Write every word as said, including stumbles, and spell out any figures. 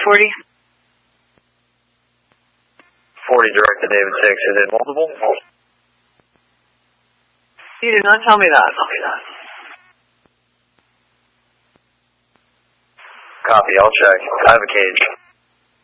forty. forty direct to David six. Is it multiple? You did not tell me that. Copy, I'll check. I have a cage.